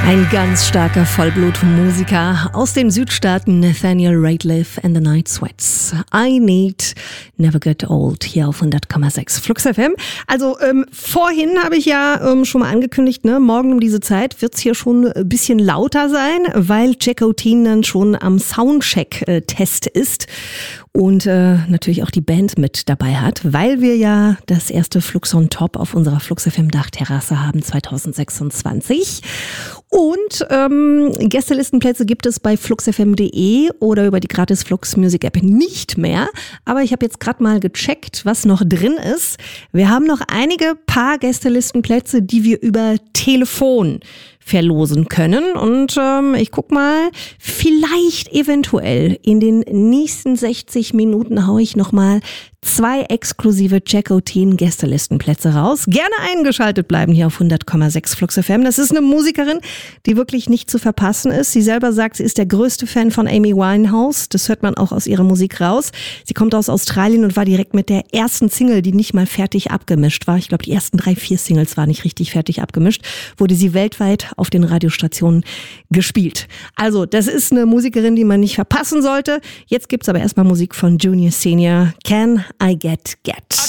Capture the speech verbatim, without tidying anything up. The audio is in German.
Ein ganz starker Vollblutmusiker aus den Südstaaten, Nathaniel Rateliff and the Night Sweats. I Need Never Get Old, hier auf hundert Komma sechs Flux F M. Also ähm, vorhin habe ich ja ähm, schon mal angekündigt, ne, morgen um diese Zeit wird es hier schon ein bisschen lauter sein, weil Jackotin dann schon am Soundcheck-Test ist und äh, natürlich auch die Band mit dabei hat, weil wir ja das erste Flux on Top auf unserer Flux F M Dachterrasse haben zwanzig sechsundzwanzig. Und ähm, Gästelistenplätze gibt es bei flux f m punkt de oder über die gratis Flux Music App nicht mehr. Aber ich habe jetzt gerade mal gecheckt, was noch drin ist. Wir haben noch einige paar Gästelistenplätze, die wir über Telefon verlosen können. Und ähm, ich guck mal, vielleicht eventuell in den nächsten sechzig Minuten haue ich nochmal zwei exklusive Jackotin-Gästelistenplätze raus. Gerne eingeschaltet bleiben hier auf hundert Komma sechs Flux F M. Das ist eine Musikerin, die wirklich nicht zu verpassen ist. Sie selber sagt, sie ist der größte Fan von Amy Winehouse. Das hört man auch aus ihrer Musik raus. Sie kommt aus Australien und war direkt mit der ersten Single, die nicht mal fertig abgemischt war. Ich glaube, die ersten drei, vier Singles waren nicht richtig fertig abgemischt. Wurde sie weltweit auf den Radiostationen gespielt. Also, das ist eine Musikerin, die man nicht verpassen sollte. Jetzt gibt's aber erstmal Musik von Junior Senior. Can I Get Get?